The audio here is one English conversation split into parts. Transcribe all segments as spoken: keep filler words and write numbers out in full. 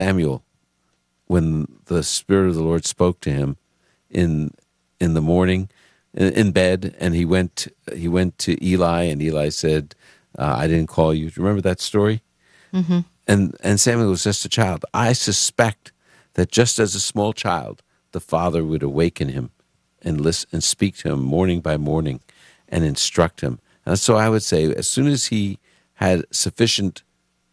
Samuel, when the Spirit of the Lord spoke to him in in the morning, in, in bed, and he went he went to Eli, and Eli said, uh, "I didn't call you." Do you remember that story? Mm-hmm. And and Samuel was just a child. I suspect that just as a small child, the father would awaken him and listen and speak to him morning by morning, and instruct him. And so I would say, as soon as he had sufficient,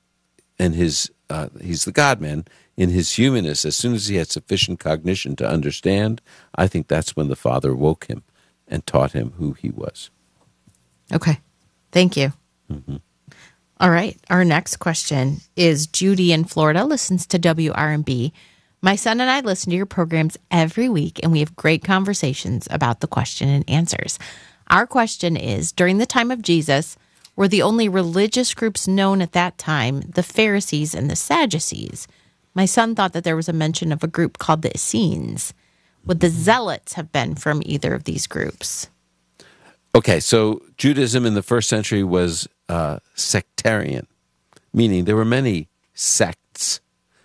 in his uh, he's the God-man, in his humanness, as soon as he had sufficient cognition to understand, I think that's when the Father woke him and taught him who he was. Okay. Thank you. Mm-hmm. All right. Our next question is Judy in Florida, listens to W R M B. My son and I listen to your programs every week, and we have great conversations about the question and answers. Our question is, during the time of Jesus, were the only religious groups known at that time the Pharisees and the Sadducees? My son thought that there was a mention of a group called the Essenes. Would the Zealots have been from either of these groups? Okay, so Judaism in the first century was uh, sectarian, meaning there were many sects,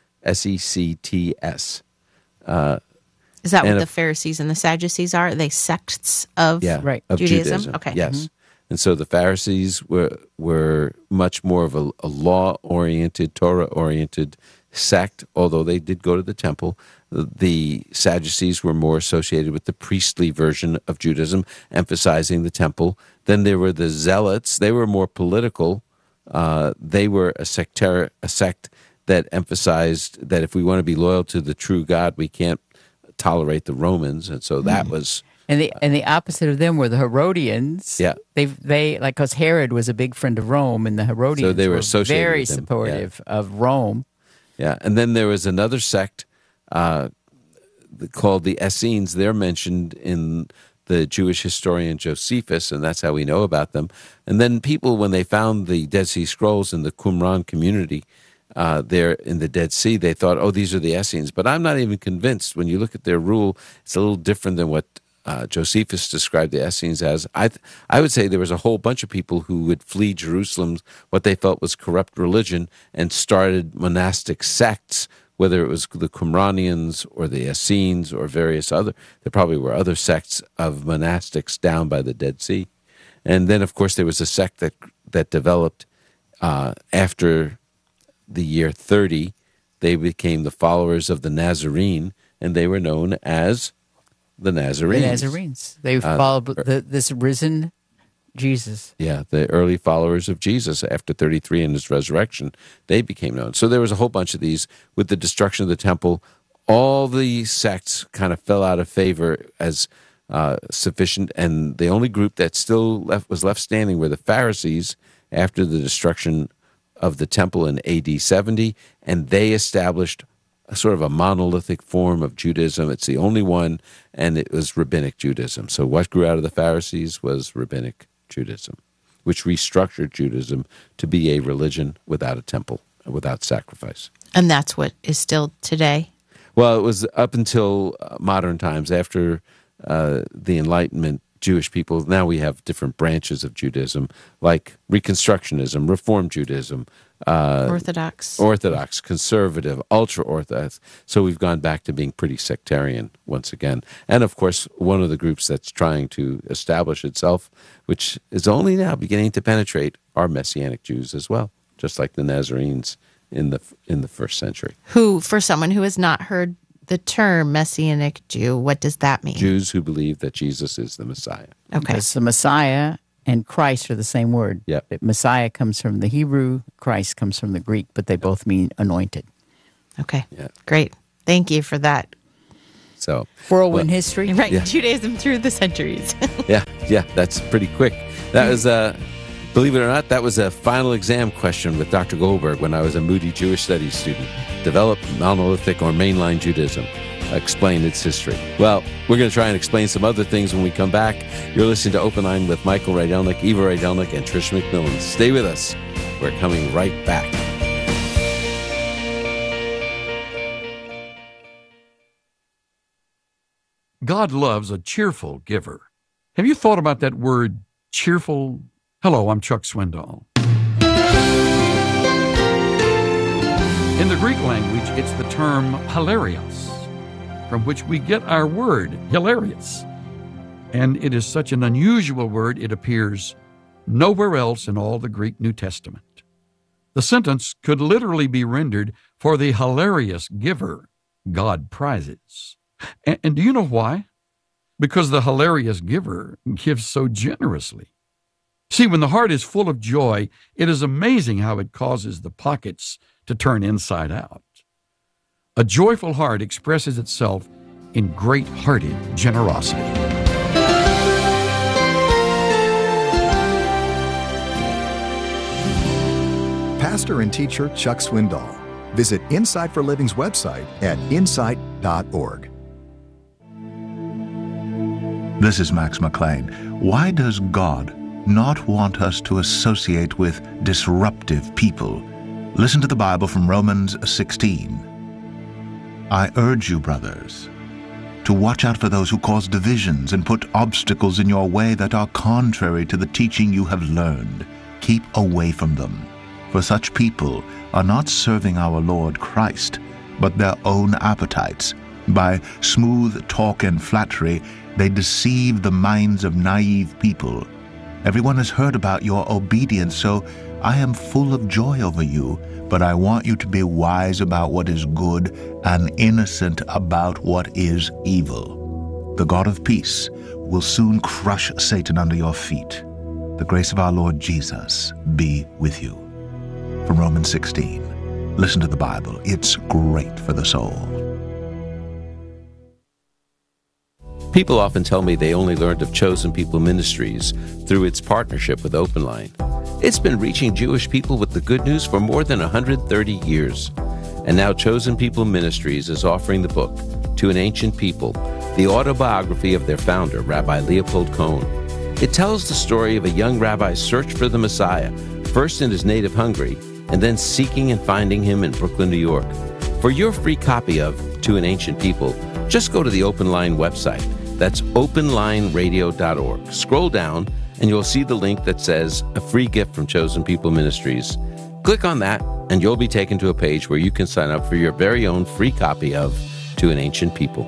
S E C T S. Uh, Is that what a, the Pharisees and the Sadducees are? Are they sects of, yeah, right. of Judaism? Judaism? Okay. Yes. Mm-hmm. And so the Pharisees were were much more of a, a law-oriented, Torah-oriented sect, although they did go to the temple. The Sadducees were more associated with the priestly version of Judaism, emphasizing the temple. Then there were the Zealots. They were more political. Uh, they were a sectari- a sect that emphasized that if we want to be loyal to the true God, we can't tolerate the Romans. And so that mm. was... And the and the opposite of them were the Herodians. Yeah, they they like because Herod was a big friend of Rome, and the Herodians so they were, were associated very with him. supportive yeah. of Rome. Yeah, and then there was another sect uh, called the Essenes. They're mentioned in the Jewish historian Josephus, and that's how we know about them. And then people, when they found the Dead Sea Scrolls in the Qumran community uh, there in the Dead Sea, they thought, "Oh, these are the Essenes." But I'm not even convinced. When you look at their rule, it's a little different than what Uh, Josephus described the Essenes as. I th- I would say there was a whole bunch of people who would flee Jerusalem, what they felt was corrupt religion, and started monastic sects, whether it was the Qumranians or the Essenes or various other. There probably were other sects of monastics down by the Dead Sea. And then, of course, there was a sect that, that developed uh, after the year thirty. They became the followers of the Nazarene, and they were known as the Nazarenes. The Nazarenes. They followed uh, the, this risen Jesus. Yeah, the early followers of Jesus after thirty-three and his resurrection, they became known. So there was a whole bunch of these. With the destruction of the temple, all the sects kind of fell out of favor as uh, sufficient, and the only group that still left was left standing were the Pharisees after the destruction of the temple in A D seventy, and they established a sort of a monolithic form of Judaism. It's the only one, and it was Rabbinic Judaism. So what grew out of the Pharisees was Rabbinic Judaism, which restructured Judaism to be a religion without a temple, without sacrifice. And that's what is still today? Well, it was up until modern times. After uh, the Enlightenment, Jewish people, now we have different branches of Judaism, like Reconstructionism, Reform Judaism, uh, Orthodox, Orthodox, conservative, ultra-Orthodox. So we've gone back to being pretty sectarian once again. And of course, one of the groups that's trying to establish itself, which is only now beginning to penetrate, are Messianic Jews as well, just like the Nazarenes in the in the first century. Who, for someone who has not heard the term Messianic Jew, what does that mean? Jews who believe that Jesus is the Messiah. Okay. Because the Messiah and Christ are the same word. Yep. Messiah comes from the Hebrew, Christ comes from the Greek, but they both mean anointed. Okay. Yeah. Great. Thank you for that. So whirlwind well, history. Right. Yeah. Judaism through the centuries. yeah, yeah, that's pretty quick. That was, uh, believe it or not, that was a final exam question with Doctor Goldberg when I was a Moody Jewish Studies student. Develop monolithic or mainline Judaism. Explain its history. Well, we're going to try and explain some other things when we come back. You're listening to Open Line with Michael Rydelnik, Eva Rydelnik, and Trish McMillan. Stay with us. We're coming right back. God loves a cheerful giver. Have you thought about that word, cheerful? Hello, I'm Chuck Swindoll. In the Greek language, it's the term hilarios, from which we get our word, hilarious. And it is such an unusual word, it appears nowhere else in all the Greek New Testament. The sentence could literally be rendered, "For the hilarious giver, God prizes." And, and do you know why? Because the hilarious giver gives so generously. See, when the heart is full of joy, it is amazing how it causes the pockets to turn inside out. A joyful heart expresses itself in great-hearted generosity. Pastor and teacher Chuck Swindoll. Visit Insight for Living's website at insight dot org. This is Max McLean. Why does God not want us to associate with disruptive people? Listen to the Bible from Romans sixteen. I urge you, brothers, to watch out for those who cause divisions and put obstacles in your way that are contrary to the teaching you have learned. Keep away from them, for such people are not serving our Lord Christ, but their own appetites. By smooth talk and flattery, they deceive the minds of naive people. Everyone has heard about your obedience, so I am full of joy over you, but I want you to be wise about what is good and innocent about what is evil. The God of peace will soon crush Satan under your feet. The grace of our Lord Jesus be with you. From Romans sixteen. Listen to the Bible. It's great for the soul. People often tell me they only learned of Chosen People Ministries through its partnership with OpenLine. It's been reaching Jewish people with the good news for more than one hundred thirty years. And now Chosen People Ministries is offering the book, To an Ancient People, the autobiography of their founder, Rabbi Leopold Cohen. It tells the story of a young rabbi's search for the Messiah, first in his native Hungary, and then seeking and finding him in Brooklyn, New York. For your free copy of To an Ancient People, just go to the OpenLine website. That's open line radio dot org. Scroll down, and you'll see the link that says a free gift from Chosen People Ministries. Click on that, and you'll be taken to a page where you can sign up for your very own free copy of To an Ancient People.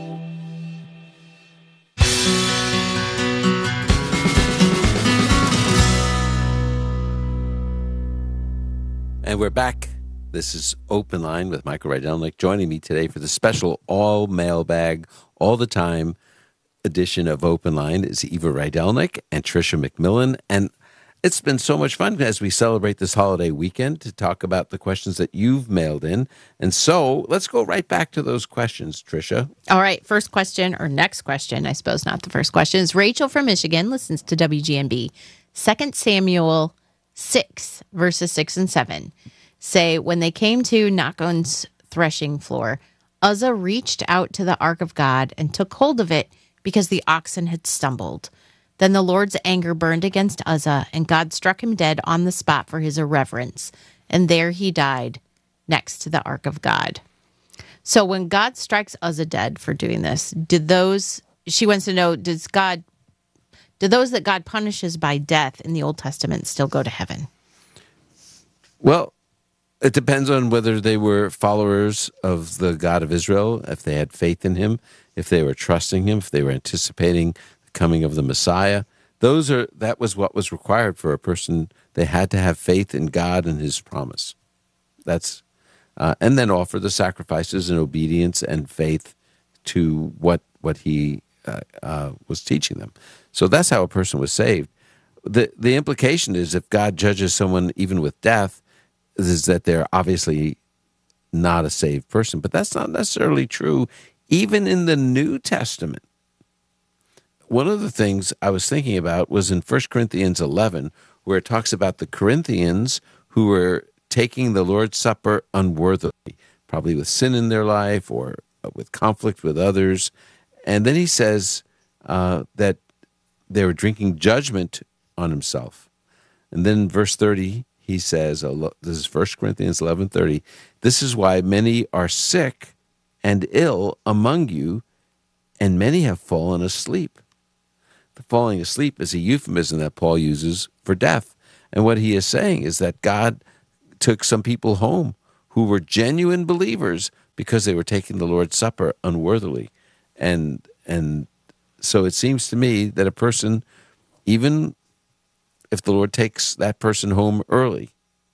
And we're back. This is Open Line with Michael Rydelnik. Joining me today for the special all mailbag, all the time edition of Open Line is Eva Rydelnik and Tricia McMillan. And it's been so much fun as we celebrate this holiday weekend to talk about the questions that you've mailed in. And so let's go right back to those questions, Tricia. All right. First question, or next question, I suppose not the first question, is Rachel from Michigan, listens to W G N B. Second Samuel six, verses six and seven say, when they came to Nachon's threshing floor, Uzzah reached out to the ark of God and took hold of it because the oxen had stumbled. Then the Lord's anger burned against Uzzah, and God struck him dead on the spot for his irreverence. And there he died next to the ark of God. So when God strikes Uzzah dead for doing this, did those, she wants to know, does God, do those that God punishes by death in the Old Testament still go to heaven? Well, it depends on whether they were followers of the God of Israel, if they had faith in him, if they were trusting him, if they were anticipating the coming of the Messiah. Those are that was what was required for a person. They had to have faith in God and his promise. That's uh, and then offer the sacrifices and obedience and faith to what what he uh, uh, was teaching them. So that's how a person was saved. The the implication is if God judges someone even with death, is that they're obviously not a saved person. But that's not necessarily true, even in the New Testament. One of the things I was thinking about was in First Corinthians eleven, where it talks about the Corinthians who were taking the Lord's Supper unworthily, probably with sin in their life or with conflict with others. And then he says uh, that they were drinking judgment on himself. And then in verse thirty, he says, this is First Corinthians eleven thirty, this is why many are sick and ill among you, and many have fallen asleep. The falling asleep is a euphemism that Paul uses for death. And what he is saying is that God took some people home who were genuine believers because they were taking the Lord's Supper unworthily. And and so it seems to me that a person, even if the Lord takes that person home early,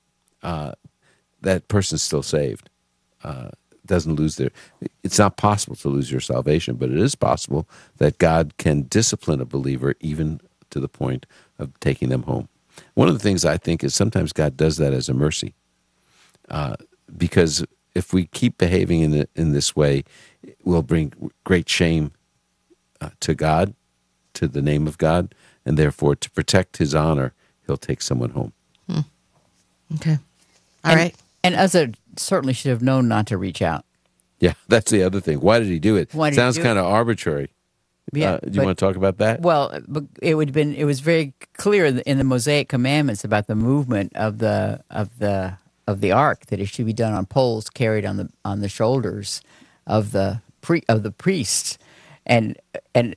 uh, that person's still saved. Uh, doesn't lose their. It's not possible to lose your salvation, but it is possible that God can discipline a believer even to the point of taking them home. One of the things I think is sometimes God does that as a mercy, uh, because if we keep behaving in the, in this way, it will bring great shame uh, to God, to the name of God, and therefore to protect His honor, He'll take someone home. Hmm. Okay, all and, right. And Uzzah certainly should have known not to reach out. Yeah, that's the other thing. Why did he do it? Why did Sounds he do kind of arbitrary. Yeah, uh, do you but- want to talk about that? Well, but it would have been. It was very clear in the Mosaic commandments about the movement of the of the of the ark that it should be done on poles carried on the on the shoulders of the pre, of the priests, and and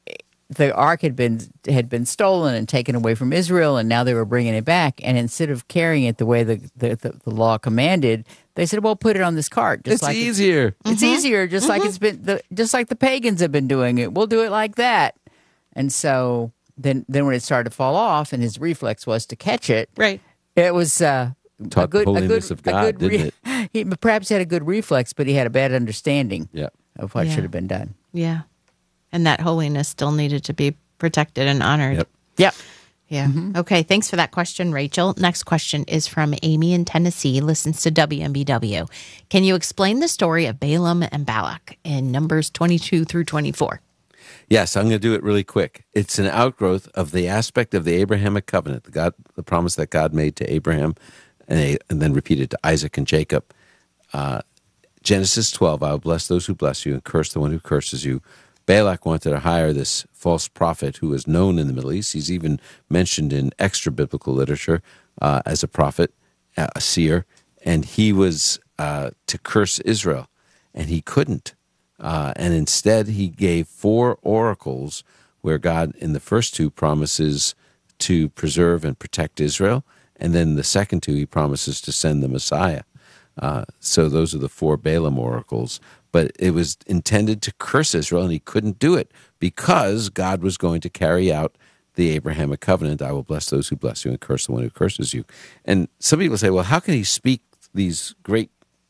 the ark had been had been stolen and taken away from Israel, and now they were bringing it back. And instead of carrying it the way the the, the, the law commanded, they said, "Well, put it on this cart." Just it's like easier. It's easier, just like it's been, the, just like the pagans have been doing it. We'll do it like that. And so then, then when it started to fall off, and his reflex was to catch it, Right. it was uh, Taught a good, the holiness a of good, God, a good didn't it? He perhaps had a good reflex, but he had a bad understanding Yeah. of what Yeah. should have been done. Yeah. And that holiness still needed to be protected and honored. Yep. Yep. Yeah. Okay. Thanks for that question, Rachel. Next question is from Amy in Tennessee, listens to W M B W. Can you explain the story of Balaam and Balak in Numbers twenty-two through twenty-four? Yes, I'm going to do it really quick. It's an outgrowth of the aspect of the Abrahamic covenant, the God, the promise that God made to Abraham, and, and then repeated to Isaac and Jacob. Uh, Genesis twelve, I will bless those who bless you and curse the one who curses you. Balak wanted to hire this false prophet who was known in the Middle East. He's even mentioned in extra-biblical literature uh, as a prophet, a seer, and he was uh, to curse Israel, and he couldn't. Uh, and instead, he gave four oracles where God, in the first two, promises to preserve and protect Israel, and then the second two, he promises to send the Messiah. Uh, so those are the four Balaam oracles. But it was intended to curse Israel, and he couldn't do it because God was going to carry out the Abrahamic covenant. I will bless those who bless you and curse the one who curses you. And some people say, well, how can he speak these great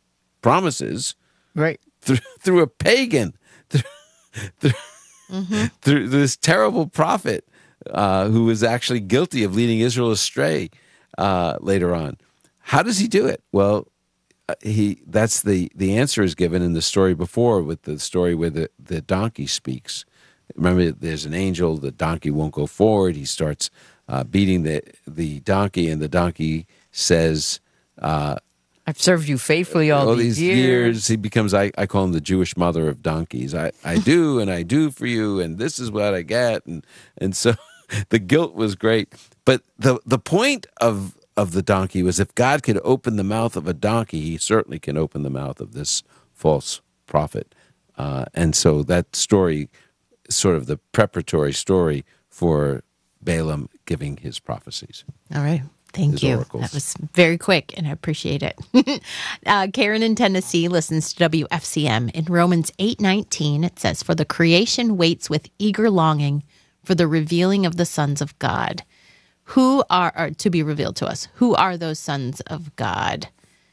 promises Right. through, through a pagan, through, through, mm-hmm. through this terrible prophet uh, who was actually guilty of leading Israel astray uh, later on? How does he do it? Well, Uh, he that's the the answer is given in the story before, with the story where the, the donkey speaks. Remember, there's an angel, the donkey won't go forward. He starts uh, beating the the donkey, and the donkey says, uh, I've served you faithfully all, all these, these years. years. He becomes, I, I call him the Jewish mother of donkeys. I, I do, and I do for you, and this is what I get. And and so the guilt was great. But the the point of of the donkey was, if God could open the mouth of a donkey, he certainly can open the mouth of this false prophet. Uh, and so that story is sort of the preparatory story for Balaam giving his prophecies. All right. Thank His you. oracles. That was very quick, and I appreciate it. uh, Karen in Tennessee listens to W F C M. In Romans eight nineteen, it says, "For the creation waits with eager longing for the revealing of the sons of God." Who are, are to be revealed to us? Who are those sons of God?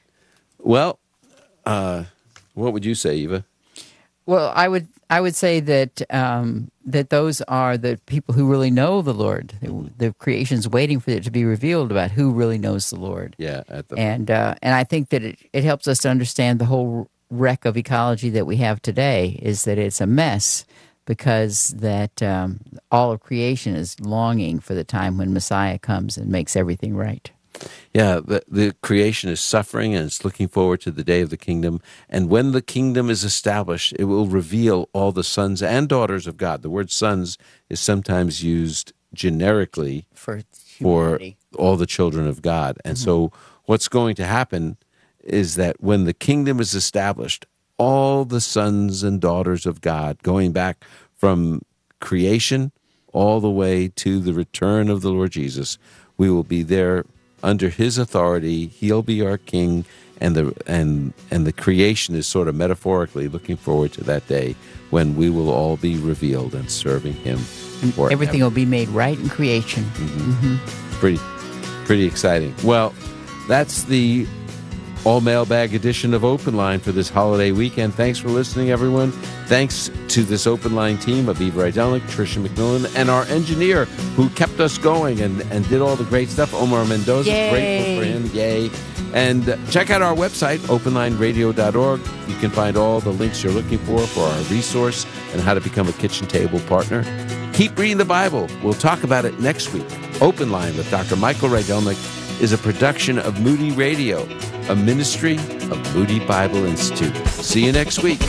Well, uh, what would you say, Eva? Well, I would I would say that um, that those are the people who really know the Lord. The creation's waiting for it to be revealed about who really knows the Lord. Yeah, at the And uh, and I think that it, it helps us to understand the whole wreck of ecology that we have today, is that it's a mess, because that um, all of creation is longing for the time when Messiah comes and makes everything right. Yeah, the, the creation is suffering, and it's looking forward to the day of the kingdom. And when the kingdom is established, it will reveal all the sons and daughters of God. The word sons is sometimes used generically For for humanity. all the children of God. And so what's going to happen is that when the kingdom is established, all the sons and daughters of God, going back from creation all the way to the return of the Lord Jesus, we will be there under his authority. He'll be our king, and the and and the creation is sort of metaphorically looking forward to that day when we will all be revealed and serving Him forever. Everything will be made right in creation. Mm-hmm. Mm-hmm. Pretty, pretty exciting. Well, that's the all mailbag edition of Open Line for this holiday weekend. Thanks for listening, everyone. Thanks to this Open Line team of Eva Rydelnik, Tricia McMillan, and our engineer who kept us going and, and did all the great stuff, Omar Mendoza. Yay. Grateful for him. Yay. And uh, check out our website, open line radio dot org. You can find all the links you're looking for for our resource and how to become a kitchen table partner. Keep reading the Bible. We'll talk about it next week. Open Line with Doctor Michael Rydelnik is a production of Moody Radio, a ministry of Moody Bible Institute. See you next week.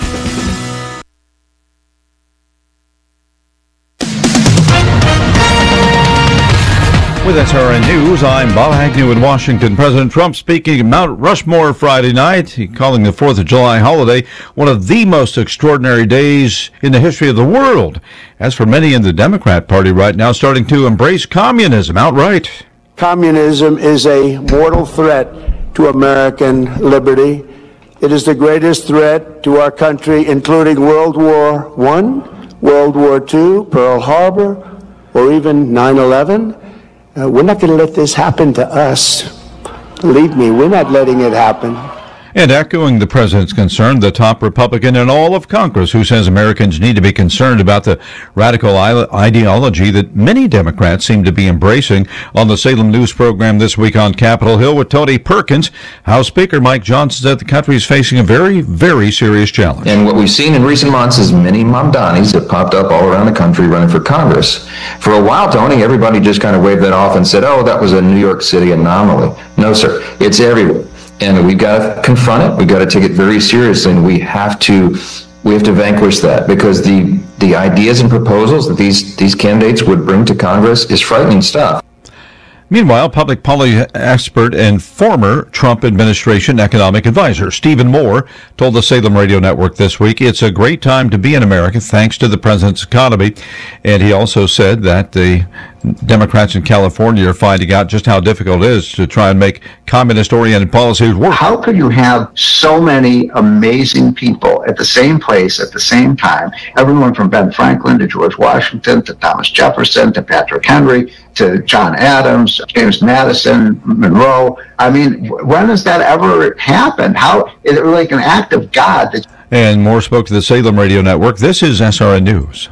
With S R N News, I'm Bob Agnew in Washington. President Trump speaking at Mount Rushmore Friday night, he calling the fourth of July holiday one of the most extraordinary days in the history of the world. As for many in the Democrat Party right now, starting to embrace communism outright. Communism is a mortal threat to American liberty. It is the greatest threat to our country, including World War One, World War Two, Pearl Harbor, or even nine eleven. Uh, we're not going to let this happen to us. Believe me, we're not letting it happen. And echoing the president's concern, the top Republican in all of Congress who says Americans need to be concerned about the radical ideology that many Democrats seem to be embracing. On the Salem News program this week on Capitol Hill with Tony Perkins, House Speaker Mike Johnson said the country is facing a very, very serious challenge. And what we've seen in recent months is many Mamdanis have popped up all around the country running for Congress. For a while, Tony, everybody just kind of waved that off and said, oh, that was a New York City anomaly. No, sir, it's everywhere. And we've got to confront it. We've got to take it very seriously, and we have to we have to vanquish that, because the the ideas and proposals that these these candidates would bring to Congress is frightening stuff. Meanwhile, public policy expert and former Trump administration economic advisor Stephen Moore told the Salem Radio Network this week it's a great time to be in America thanks to the president's economy. And he also said that the Democrats in California are finding out just how difficult it is to try and make communist-oriented policies work. How could you have so many amazing people at the same place at the same time? Everyone from Ben Franklin to George Washington to Thomas Jefferson to Patrick Henry to John Adams, James Madison, Monroe. I mean, when has that ever happened? How is it like an act of God? That- and Moore spoke to the Salem Radio Network. This is S R N News.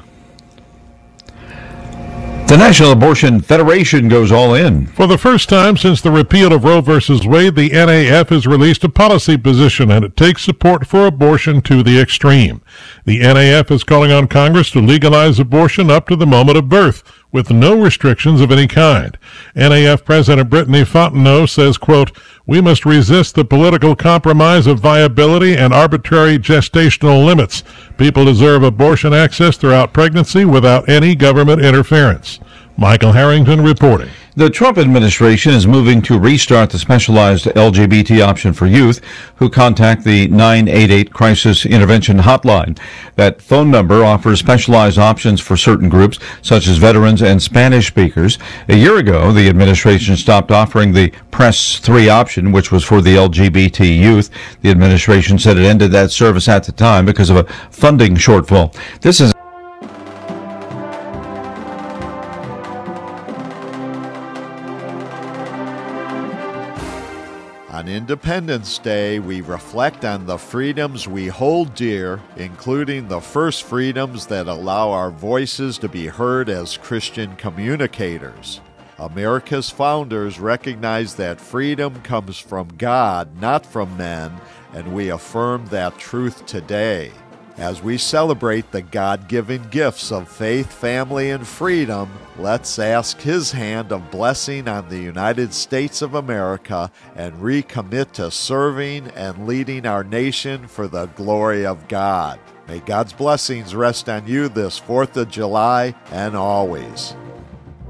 The National Abortion Federation goes all in. For the first time since the repeal of Roe v. Wade, the N A F has released a policy position, and it takes support for abortion to the extreme. The N A F is calling on Congress to legalize abortion up to the moment of birth, with no restrictions of any kind. N A F President Brittany Fontenot says, quote, "We must resist the political compromise of viability and arbitrary gestational limits. People deserve abortion access throughout pregnancy without any government interference." Michael Harrington reporting. The Trump administration is moving to restart the specialized L G B T option for youth who contact the nine eight eight Crisis Intervention Hotline. That phone number offers specialized options for certain groups, such as veterans and Spanish speakers. A year ago, the administration stopped offering the Press three option, which was for the L G B T youth. The administration said it ended that service at the time because of a funding shortfall. This is On Independence Day, we reflect on the freedoms we hold dear, including the first freedoms that allow our voices to be heard as Christian communicators. America's founders recognized that freedom comes from God, not from men, and we affirm that truth today. As we celebrate the God-given gifts of faith, family, and freedom, let's ask His hand of blessing on the United States of America and recommit to serving and leading our nation for the glory of God. May God's blessings rest on you this fourth of July and always.